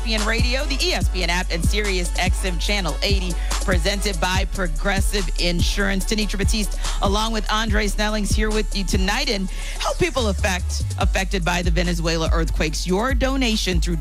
ESPN Radio, the ESPN app, and Sirius XM Channel 80, presented by Progressive Insurance. Tenitra Batiste, along with Andre Snellings, here with you tonight and help people affected by the Venezuela earthquakes. Your donation through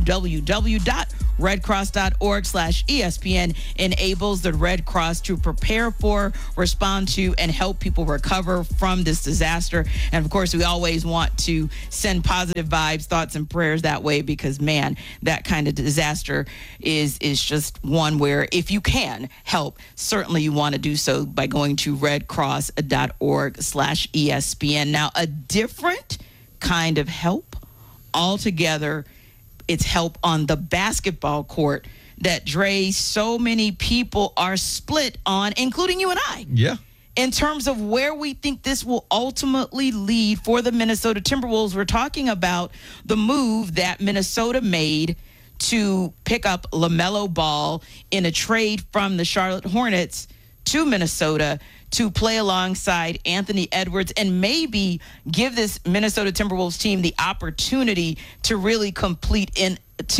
www.redcross.org/ESPN enables the Red Cross to prepare for, respond to, and help people recover from this disaster. And of course, we always want to send positive vibes, thoughts, and prayers that way because, man, that kind of disaster is just one where if you can help, certainly you want to do so by going to redcross.org/ESPN. Now, a different kind of help altogether. It's help on the basketball court that, Dre, so many people are split on, including you and I. Yeah. In terms of where we think this will ultimately lead for the Minnesota Timberwolves. We're talking about the move that Minnesota made to pick up LaMelo Ball in a trade from the Charlotte Hornets to Minnesota to play alongside Anthony Edwards and maybe give this Minnesota Timberwolves team the opportunity to really compete in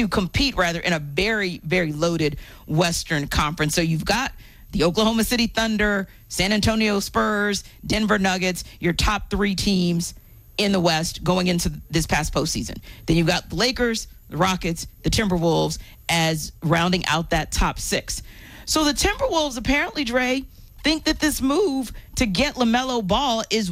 a very, very loaded Western Conference. So you've got the Oklahoma City Thunder, San Antonio Spurs, Denver Nuggets, your top three teams in the West going into this past postseason. Then you've got the Lakers, the Rockets, the Timberwolves as rounding out that top six. So the Timberwolves apparently, Dre, think that this move to get LaMelo Ball is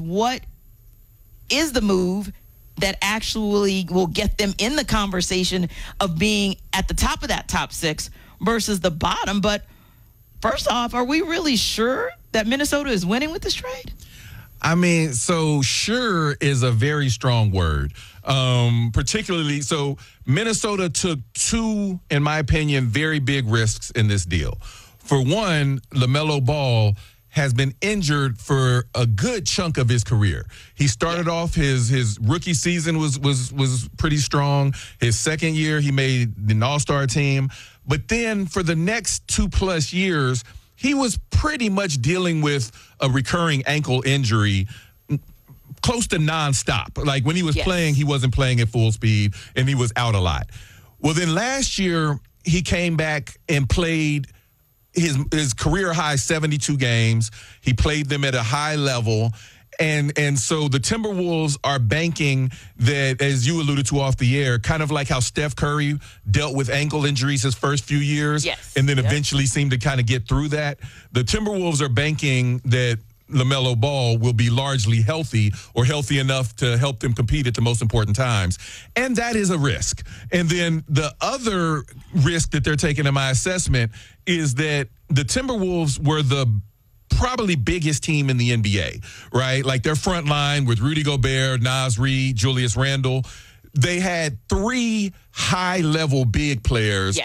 the move that actually will get them in the conversation of being at the top of that top six versus the bottom. But first off, are we really sure that Minnesota is winning with this trade? I mean, so sure is a very strong word. Particularly, so Minnesota took two, in my opinion, very big risks in this deal. For one, LaMelo Ball has been injured for a good chunk of his career. He started off his rookie season was pretty strong. His second year, he made the All-Star team. But then for the next 2+ years, he was pretty much dealing with a recurring ankle injury close to nonstop. Like when he was playing, he wasn't playing at full speed, and he was out a lot. Well, then last year, he came back and played his career high 72 games. He played them at a high level. And so the Timberwolves are banking that, as you alluded to off the air, kind of like how Steph Curry dealt with ankle injuries his first few years and then eventually seemed to kind of get through that. The Timberwolves are banking that LaMelo Ball will be largely healthy or healthy enough to help them compete at the most important times. And that is a risk. And then the other risk that they're taking in my assessment is that the Timberwolves were the probably biggest team in the NBA, right? Like their front line with Rudy Gobert, Naz Reid, Julius Randle. They had three high-level big players.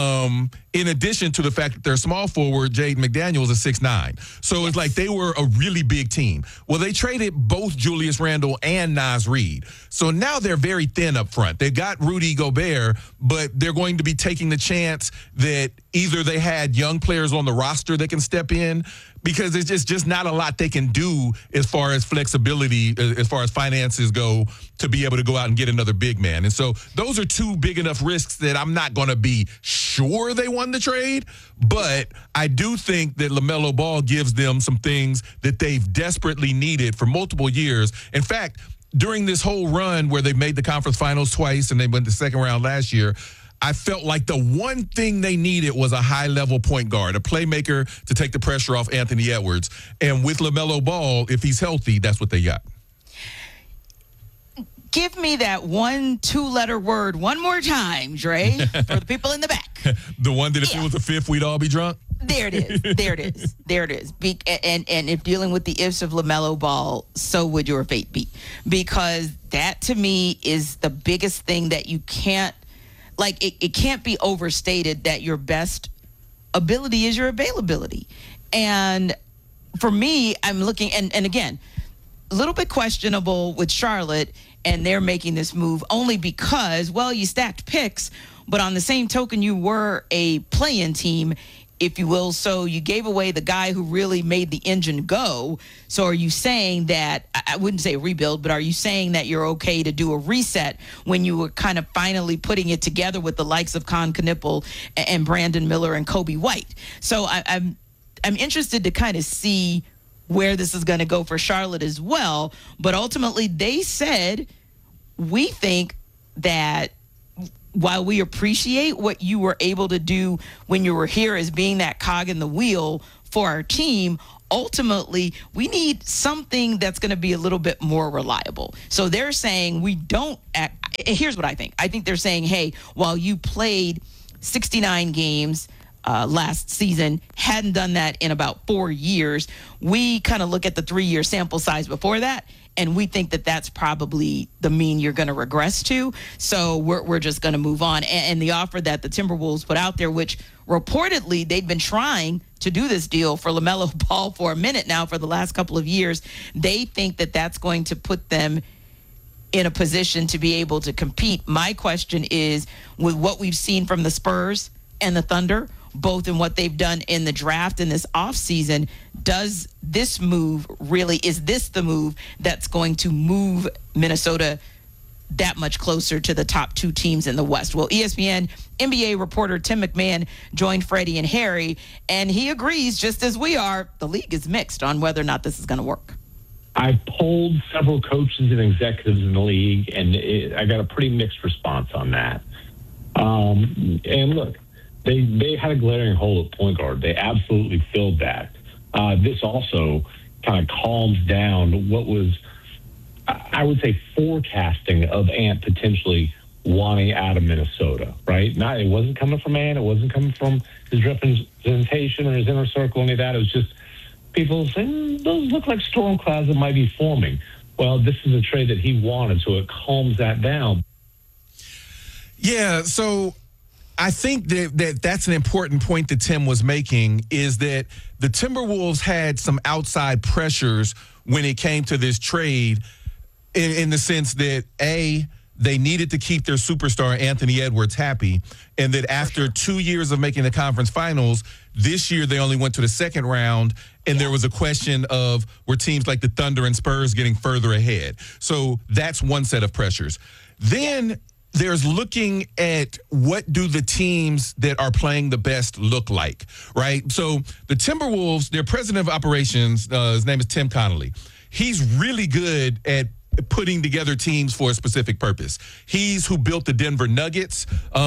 In addition to the fact that their small forward, Jaden McDaniels, is 6'9". So it's like they were a really big team. Well, they traded both Julius Randle and Naz Reid. So now they're very thin up front. They've got Rudy Gobert, but they're going to be taking the chance that either they had young players on the roster that can step in, because it's just not a lot they can do as far as flexibility, as far as finances go, to be able to go out and get another big man. And so those are two big enough risks that I'm not going to be sure they won the trade, but I do think that LaMelo Ball gives them some things that they've desperately needed for multiple years. In fact, during this whole run where they made the conference finals twice and they went the second round last year, I felt like the one thing they needed was a high-level point guard, a playmaker to take the pressure off Anthony Edwards. And with LaMelo Ball, if he's healthy, that's what they got. Give me that 1-2-letter word one more time, Dre, for the people in the back. The one that if it was a fifth, we'd all be drunk? There it is. There it is. There it is. And if dealing with the ifs of LaMelo Ball, so would your fate be. Because that, to me, is the biggest thing that you can't, like, it can't be overstated that your best ability is your availability. And for me, I'm looking, and again, a little bit questionable with Charlotte, and they're making this move only because, well, you stacked picks, but on the same token, you were a play-in team if you will. So you gave away the guy who really made the engine go. So are you saying that, I wouldn't say a rebuild, but are you saying that you're okay to do a reset when you were kind of finally putting it together with the likes of Con Knipple and Brandon Miller and Kobe White? So I'm interested to kind of see where this is going to go for Charlotte as well. But ultimately, they said, we think that while we appreciate what you were able to do when you were here as being that cog in the wheel for our team, ultimately, we need something that's going to be a little bit more reliable. So they're saying here's what I think. I think they're saying, hey, while you played 69 games last season, hadn't done that in about 4 years, we kind of look at the 3-year sample size before that, and we think that that's probably the mean you're going to regress to. So we're just going to move on. And the offer that the Timberwolves put out there, which reportedly they've been trying to do this deal for LaMelo Ball for a minute now, for the last couple of years, they think that that's going to put them in a position to be able to compete. My question is, with what we've seen from the Spurs and the Thunder, both in what they've done in the draft and this offseason, is this the move that's going to move Minnesota that much closer to the top 2 teams in the West? Well, ESPN NBA reporter Tim McMahon joined Freddie and Harry, and he agrees, just as we are, the league is mixed on whether or not this is going to work. I polled several coaches and executives in the league, and I got a pretty mixed response on that. And look, They had a glaring hole at point guard. They absolutely filled that. This also kind of calms down what was, I would say, forecasting of Ant potentially wanting out of Minnesota, right? It wasn't coming from Ant. It wasn't coming from his representation or his inner circle, any of that. It was just people saying, those look like storm clouds that might be forming. Well, this is a trade that he wanted, so it calms that down. Yeah, so I think that's an important point that Tim was making, is that the Timberwolves had some outside pressures when it came to this trade, in the sense that, A, they needed to keep their superstar Anthony Edwards happy, and that after 2 years of making the conference finals, this year they only went to the second round, and there was a question of, were teams like the Thunder and Spurs getting further ahead? So that's one set of pressures. Then there's looking at what do the teams that are playing the best look like, right? So the Timberwolves, their president of operations, his name is Tim Connolly. He's really good at putting together teams for a specific purpose. He's who built the Denver Nuggets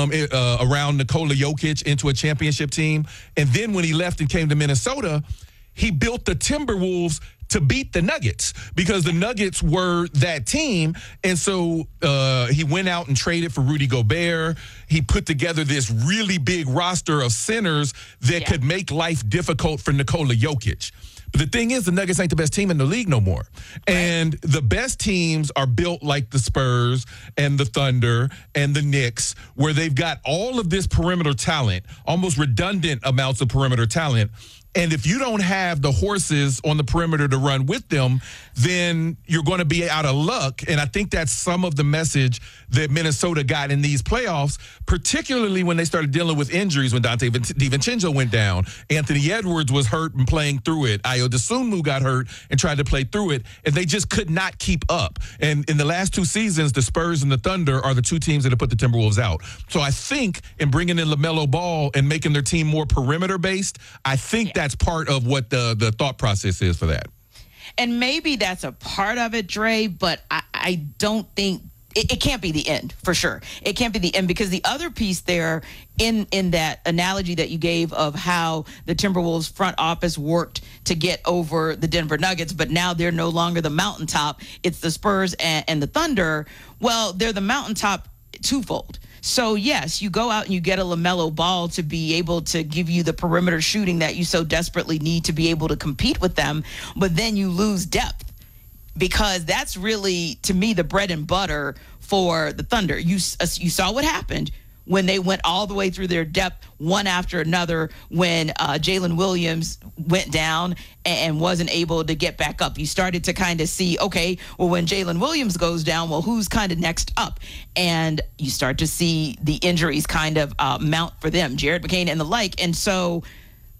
around Nikola Jokic into a championship team. And then when he left and came to Minnesota, he built the Timberwolves to beat the Nuggets, because the Nuggets were that team. And so he went out and traded for Rudy Gobert. He put together this really big roster of centers that could make life difficult for Nikola Jokic. But the thing is, the Nuggets ain't the best team in the league no more. And the best teams are built like the Spurs and the Thunder and the Knicks, where they've got all of this perimeter talent, almost redundant amounts of perimeter talent. And if you don't have the horses on the perimeter to run with them, then you're going to be out of luck. And I think that's some of the message that Minnesota got in these playoffs, particularly when they started dealing with injuries, when Dante DiVincenzo went down. Anthony Edwards was hurt and playing through it. Ayo Dosunmu got hurt and tried to play through it, and they just could not keep up. And in the last 2 seasons, the Spurs and the Thunder are the 2 teams that have put the Timberwolves out. So I think in bringing in LaMelo Ball and making their team more perimeter-based, I think that's part of what the thought process is for that. And maybe that's a part of it, Dre, but I don't think it can't be the end, for sure. It can't be the end, because the other piece there in that analogy that you gave of how the Timberwolves front office worked to get over the Denver Nuggets, but now they're no longer the mountaintop. It's the Spurs and the Thunder. Well, they're the mountaintop twofold. So, yes, you go out and you get a LaMelo Ball to be able to give you the perimeter shooting that you so desperately need to be able to compete with them, but then you lose depth, because that's really, to me, the bread and butter for the Thunder. You saw what happened when they went all the way through their depth, one after another, when Jalen Williams went down and wasn't able to get back up. You started to kind of see, okay, well, when Jalen Williams goes down, well, who's kind of next up? And you start to see the injuries kind of mount for them, Jared McCain and the like. And so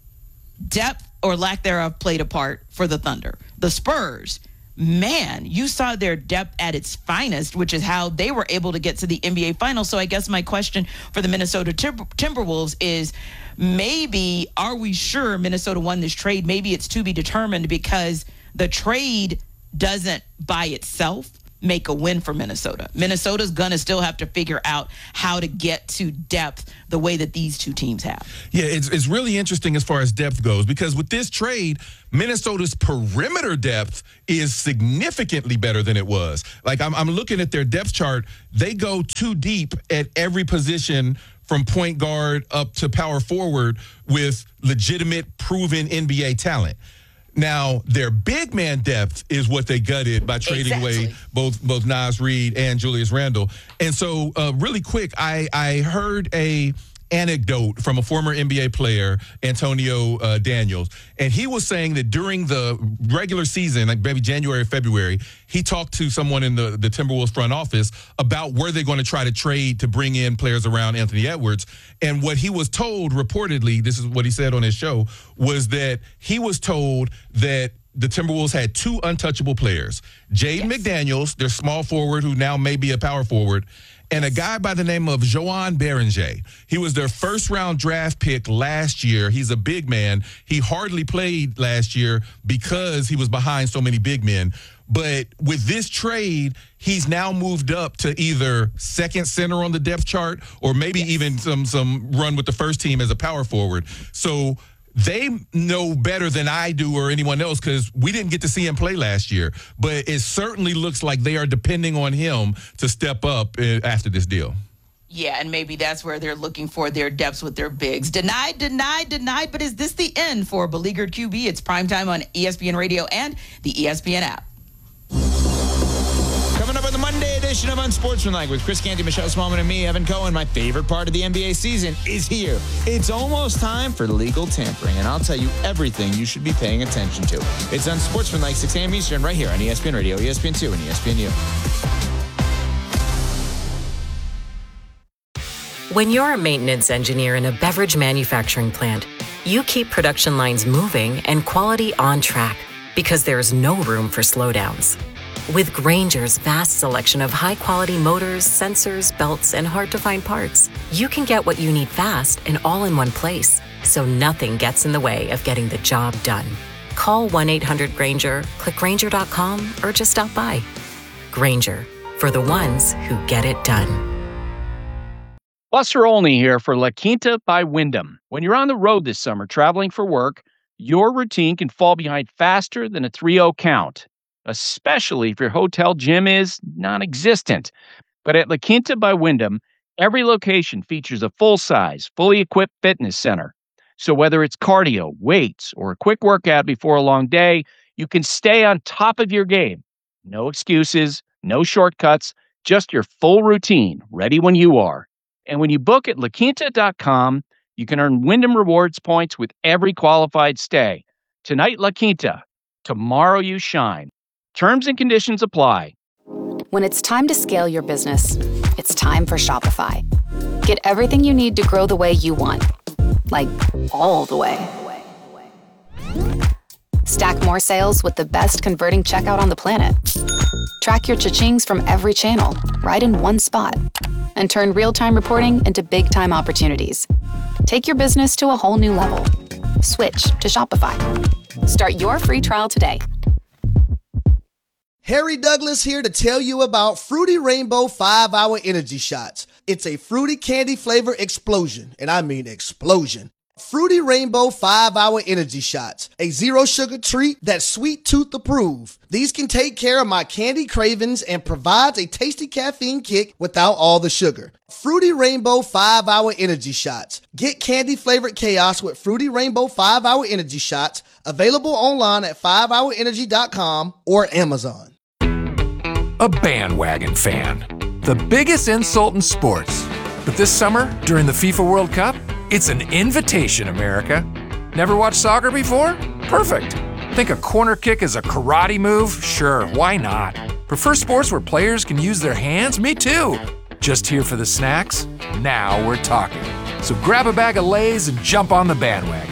depth or lack thereof played a part for the Thunder. The Spurs, man, you saw their depth at its finest, which is how they were able to get to the NBA Finals. So I guess my question for the Minnesota Timberwolves is, maybe are we sure Minnesota won this trade? Maybe it's to be determined, because the trade doesn't by itself make a win for Minnesota. Minnesota's going to still have to figure out how to get to depth the way that these two teams have. Yeah, it's really interesting as far as depth goes, because with this trade, Minnesota's perimeter depth is significantly better than it was. Like, I'm looking at their depth chart. They go too deep at every position from point guard up to power forward with legitimate, proven NBA talent. Now, their big man depth is what they gutted by trading away both Naz Reid and Julius Randle. And so, really quick, I heard a anecdote from a former NBA player, Antonio Daniels, and he was saying that during the regular season, like maybe January, February, he talked to someone in the Timberwolves front office about where they're going to try to trade to bring in players around Anthony Edwards. And what he was told, reportedly, this is what he said on his show, was that he was told that the Timberwolves had two untouchable players, Jaden McDaniels, their small forward who now may be a power forward, and a guy by the name of Joan Beringer. He was their first-round draft pick last year. He's a big man. He hardly played last year because he was behind so many big men. But with this trade, he's now moved up to either second center on the depth chart or maybe even some run with the first team as a power forward. So they know better than I do or anyone else, because we didn't get to see him play last year. But it certainly looks like they are depending on him to step up after this deal. Yeah, and maybe that's where they're looking for their depths with their bigs. Denied. But is this the end for Beleaguered QB? It's primetime on ESPN Radio and the ESPN app. Coming up on the Monday edition of Unsportsmanlike with Chris Canty, Michelle Smallman, and me, Evan Cohen. My favorite part of the NBA season is here. It's almost time for legal tampering, and I'll tell you everything you should be paying attention to. It's Unsportsmanlike, 6 a.m. Eastern, right here on ESPN Radio, ESPN2, and ESPNU. When you're a maintenance engineer in a beverage manufacturing plant, you keep production lines moving and quality on track, because there's no room for slowdowns. With Grainger's vast selection of high-quality motors, sensors, belts, and hard-to-find parts, you can get what you need fast and all in one place, so nothing gets in the way of getting the job done. Call 1-800-GRAINGER, click Grainger.com, or just stop by. Grainger, for the ones who get it done. Buster Olney here for La Quinta by Wyndham. When you're on the road this summer traveling for work, your routine can fall behind faster than a 3-0 count, especially if your hotel gym is non-existent. But at La Quinta by Wyndham, every location features a full-size, fully equipped fitness center. So whether it's cardio, weights, or a quick workout before a long day, you can stay on top of your game. No excuses, no shortcuts, just your full routine, ready when you are. And when you book at LaQuinta.com, you can earn Wyndham Rewards points with every qualified stay. Tonight, La Quinta. Tomorrow, you shine. Terms and conditions apply. When it's time to scale your business, it's time for Shopify. Get everything you need to grow the way you want. Like, all the way. Stack more sales with the best converting checkout on the planet. Track your cha-chings from every channel, right in one spot. And turn real-time reporting into big-time opportunities. Take your business to a whole new level. Switch to Shopify. Start your free trial today. Harry Douglas here to tell you about Fruity Rainbow 5-Hour Energy Shots. It's a fruity candy flavor explosion, and I mean explosion. Fruity Rainbow 5-Hour Energy Shots, a zero-sugar treat that's sweet tooth approved. These can take care of my candy cravings and provides a tasty caffeine kick without all the sugar. Fruity Rainbow 5-Hour Energy Shots. Get candy-flavored chaos with Fruity Rainbow 5-Hour Energy Shots, available online at 5hourenergy.com or Amazon. A bandwagon fan. The biggest insult in sports. But this summer, during the FIFA World Cup, it's an invitation, America. Never watched soccer before? Perfect. Think a corner kick is a karate move? Sure, why not? Prefer sports where players can use their hands? Me too. Just here for the snacks? Now we're talking. So grab a bag of Lay's and jump on the bandwagon.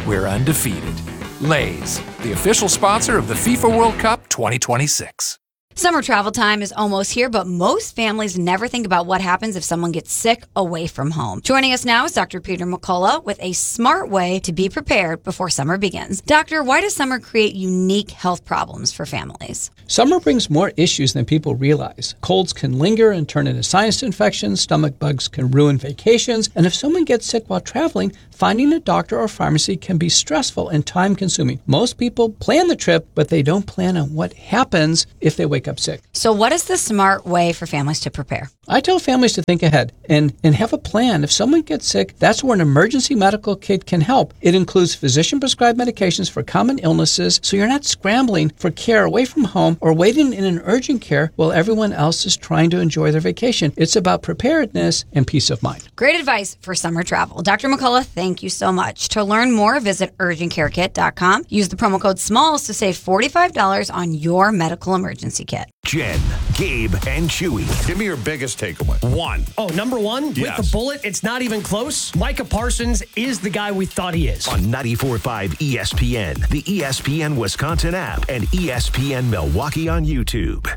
we're undefeated. Lay's, the official sponsor of the FIFA World Cup 2026. Summer travel time is almost here, but most families never think about what happens if someone gets sick away from home. Joining us now is Dr. Peter McCullough with a smart way to be prepared before summer begins. Doctor, why does summer create unique health problems for families? Summer brings more issues than people realize. Colds can linger and turn into sinus infections, stomach bugs can ruin vacations, and if someone gets sick while traveling, finding a doctor or pharmacy can be stressful and time-consuming. Most people plan the trip, but they don't plan on what happens if they wake up sick. So what is the smart way for families to prepare? I tell families to think ahead and have a plan. If someone gets sick, that's where an emergency medical kit can help. It includes physician-prescribed medications for common illnesses, so you're not scrambling for care away from home or waiting in an urgent care while everyone else is trying to enjoy their vacation. It's about preparedness and peace of mind. Great advice for summer travel. Dr. McCullough, thank you so much. To learn more, visit urgentcarekit.com. Use the promo code SMALLS to save $45 on your medical emergency kit. Jen, Gabe, and Chewy. Give me your biggest takeaway. One. Oh, number one? Yes. With the bullet, it's not even close. Micah Parsons is the guy we thought he is. On 94.5 ESPN, the ESPN Wisconsin app, and ESPN Milwaukee on YouTube.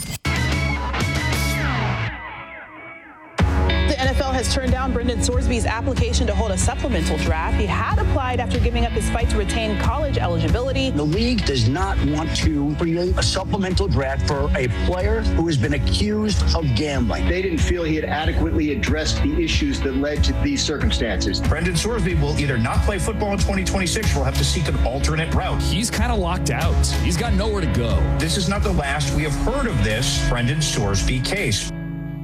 The NFL has turned down Brendan Sorsby's application to hold a supplemental draft. He had applied after giving up his fight to retain college eligibility. The league does not want to create a supplemental draft for a player who has been accused of gambling. They didn't feel he had adequately addressed the issues that led to these circumstances. Brendan Sorsby will either not play football in 2026 or will have to seek an alternate route. He's kind of locked out. He's got nowhere to go. This is not the last we have heard of this Brendan Sorsby case.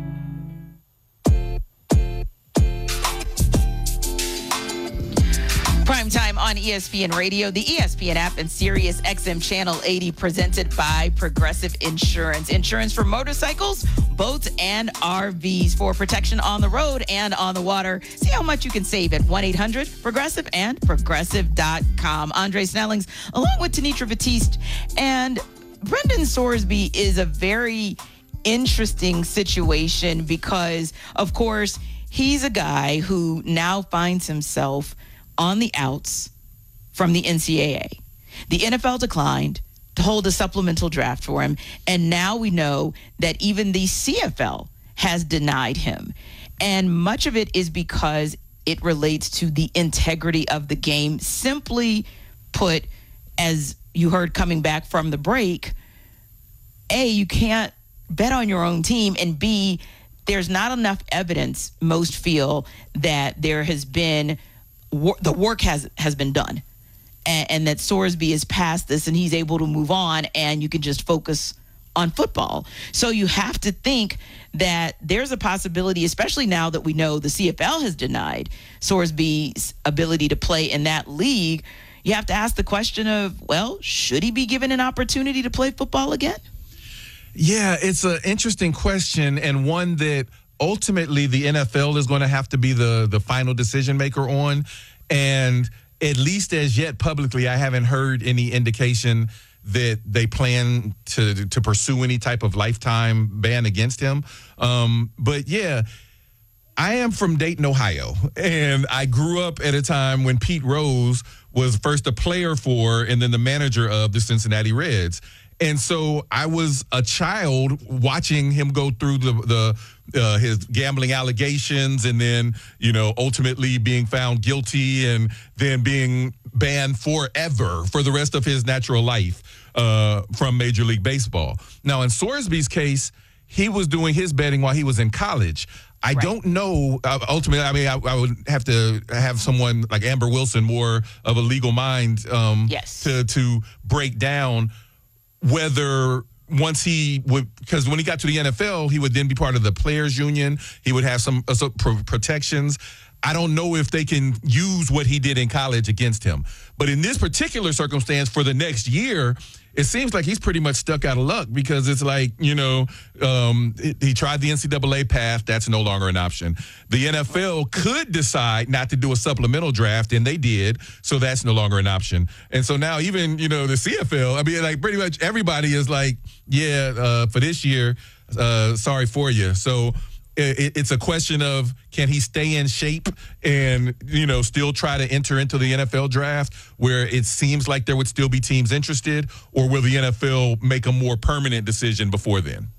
Prime time on ESPN Radio, the ESPN app, and Sirius XM Channel 80, presented by Progressive Insurance. Insurance for motorcycles, boats, and RVs for protection on the road and on the water. See how much you can save at 1-800-PROGRESSIVE and Progressive.com. Andre Snellings, along with Tenitra Batiste. And Brendan Sorsby is a very interesting situation because, of course, he's a guy who now finds himself on the outs from the NCAA. The NFL declined to hold a supplemental draft for him, and now we know that even the CFL has denied him. And much of it is because it relates to the integrity of the game. Simply put, as you heard coming back from the break, A, you can't bet on your own team, and B, there's not enough evidence, most feel, that there has been the work has been done, and that Sorsby is past this and he's able to move on, and you can just focus on football. So you have to think that there's a possibility, especially now that we know the CFL has denied Sorsby's ability to play in that league. You have to ask the question of, well, should he be given an opportunity to play football again? Yeah, it's an interesting question, and one that ultimately the NFL is going to have to be the final decision maker on. And at least as yet publicly, I haven't heard any indication that they plan to pursue any type of lifetime ban against him. But yeah, I am from Dayton, Ohio, and I grew up at a time when Pete Rose was first a player for and then the manager of the Cincinnati Reds. And so I was a child watching him go through his gambling allegations, and then, ultimately being found guilty and then being banned forever for the rest of his natural life from Major League Baseball. Now, in Sorsby's case, he was doing his betting while he was in college. I don't know. Ultimately, I mean, I would have to have someone like Amber Wilson, more of a legal mind, to break down whether once he would, because when he got to the NFL, he would then be part of the players union. He would have some protections. I don't know if they can use what he did in college against him. But in this particular circumstance, for the next year, it seems like he's pretty much stuck out of luck, because it's like, he tried the NCAA path. That's no longer an option. The NFL could decide not to do a supplemental draft, and they did. So that's no longer an option. And so now even, the CFL, I mean, like pretty much everybody is like, for this year, sorry for you. So it's a question of, can he stay in shape and, still try to enter into the NFL draft where it seems like there would still be teams interested, or will the NFL make a more permanent decision before then?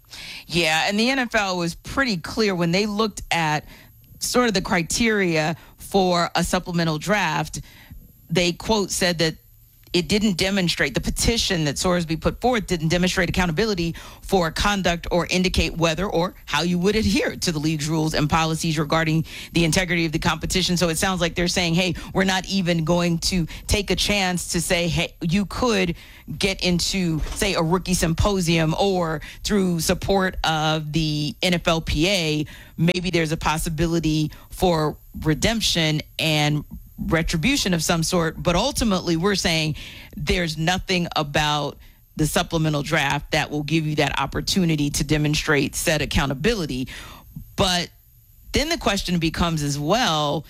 Yeah, and the NFL was pretty clear when they looked at sort of the criteria for a supplemental draft. They, quote, said that it didn't demonstrate, the petition that Sorsby put forth didn't demonstrate accountability for conduct or indicate whether or how you would adhere to the league's rules and policies regarding the integrity of the competition. So it sounds like they're saying, hey, we're not even going to take a chance to say, hey, you could get into, say, a rookie symposium, or through support of the NFLPA, maybe there's a possibility for redemption and retribution of some sort. But ultimately, we're saying there's nothing about the supplemental draft that will give you that opportunity to demonstrate said accountability. But then the question becomes as well,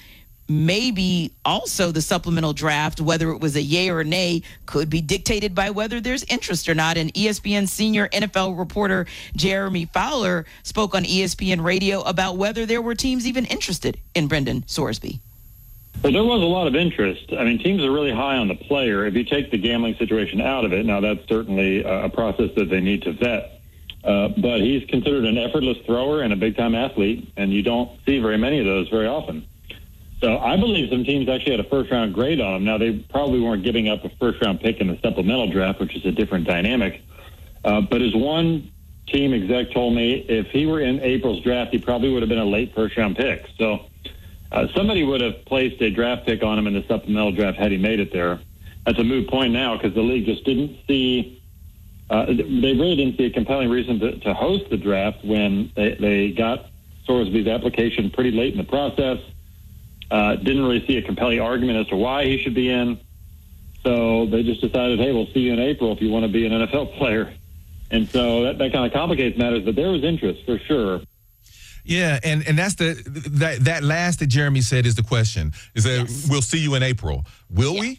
maybe also the supplemental draft, whether it was a yay or a nay, could be dictated by whether there's interest or not. And ESPN senior NFL reporter Jeremy Fowler spoke on ESPN radio about whether there were teams even interested in Brendan Sorsby. Well, there was a lot of interest. I mean, teams are really high on the player. If you take the gambling situation out of it, now that's certainly a process that they need to vet. But he's considered an effortless thrower and a big-time athlete, and you don't see very many of those very often. So I believe some teams actually had a first-round grade on him. Now, they probably weren't giving up a first-round pick in the supplemental draft, which is a different dynamic. But as one team exec told me, if he were in April's draft, he probably would have been a late first-round pick. So somebody would have placed a draft pick on him in the supplemental draft had he made it there. That's a moot point now because the league just didn't see they really didn't see a compelling reason to host the draft when they got Sorsby's application pretty late in the process. Didn't really see a compelling argument as to why he should be in. So they just decided, hey, we'll see you in April if you want to be an NFL player. And so that kind of complicates matters, but there was interest for sure. Yeah, and that's that last that Jeremy said is the question. Is that we'll see you in April. Will we?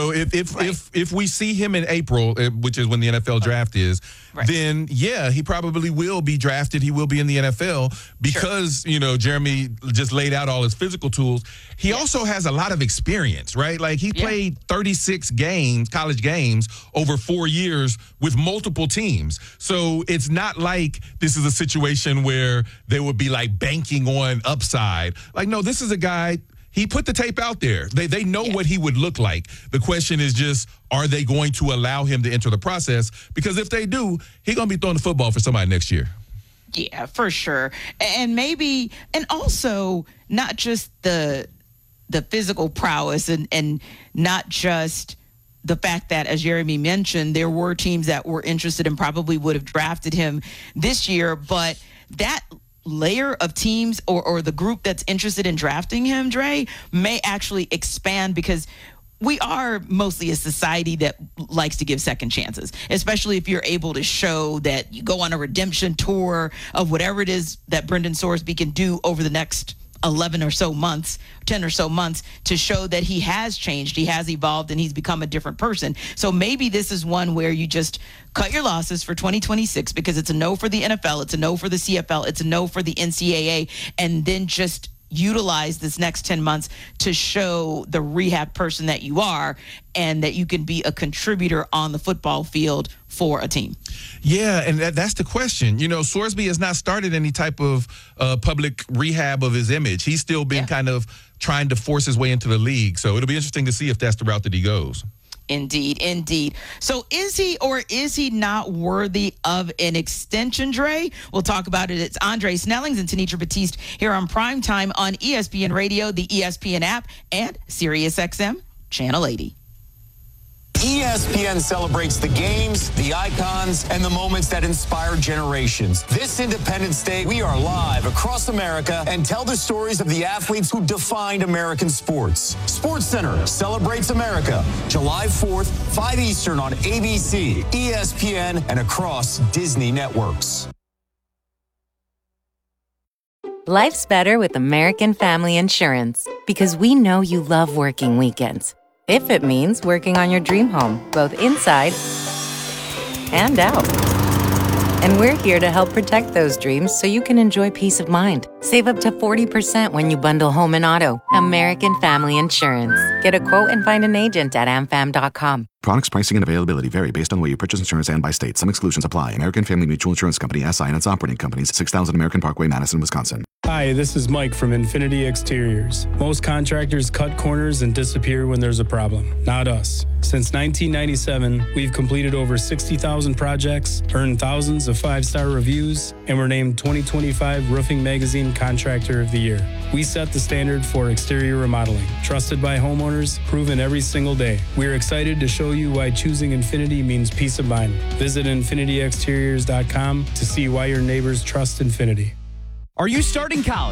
If we see him in April, which is when the NFL draft is, then he probably will be drafted. He will be in the NFL because, Jeremy just laid out all his physical tools. He also has a lot of experience, right? Like he played 36 games, college games over 4 years with multiple teams. So it's not like this is a situation where they would be like banking on upside. Like, no, this is a guy. He put the tape out there. They know what he would look like. The question is just, are they going to allow him to enter the process? Because if they do, he's going to be throwing the football for somebody next year. Yeah, for sure. And maybe, and also not just the physical prowess and not just the fact that, as Jeremy mentioned, there were teams that were interested and probably would have drafted him this year, but that layer of teams or the group that's interested in drafting him, Dre, may actually expand because we are mostly a society that likes to give second chances, especially if you're able to show that you go on a redemption tour of whatever it is that Brendan Sorsby can do over the next 11 or so months, 10 or so months, to show that he has changed, he has evolved, and he's become a different person. So maybe this is one where you just cut your losses for 2026 because it's a no for the NFL, it's a no for the CFL, it's a no for the NCAA, and then just utilize this next 10 months to show the rehab person that you are and that you can be a contributor on the football field for a team. Yeah, and that's the question. Sorsby has not started any type of public rehab of his image. He's still been kind of trying to force his way into the league. So it'll be interesting to see if that's the route that he goes. Indeed. So is he or is he not worthy of an extension, Dre? We'll talk about it. It's Andre Snellings and Tenitra Batiste here on Primetime on ESPN Radio, the ESPN app, and SiriusXM Channel 80. ESPN celebrates the games, the icons, and the moments that inspire generations. This Independence Day, we are live across America and tell the stories of the athletes who defined American sports. SportsCenter celebrates America, July 4th, 5 Eastern on ABC, ESPN, and across Disney networks. Life's better with American Family Insurance because we know you love working weekends. If it means working on your dream home, both inside and out. And we're here to help protect those dreams so you can enjoy peace of mind. Save up to 40% when you bundle home and auto. American Family Insurance. Get a quote and find an agent at amfam.com. Products, pricing, and availability vary based on where you purchase insurance and by state. Some exclusions apply. American Family Mutual Insurance Company, SI, and its operating companies, 6000 American Parkway, Madison, Wisconsin. Hi, this is Mike from Infinity Exteriors. Most contractors cut corners and disappear when there's a problem. Not us. Since 1997, we've completed over 60,000 projects, earned thousands of 5-star reviews, and were named 2025 Roofing Magazine Contractor of the Year. We set the standard for exterior remodeling. Trusted by homeowners, proven every single day. We're excited to show you why choosing Infinity means peace of mind. Visit infinityexteriors.com to see why your neighbors trust Infinity. Are you starting college?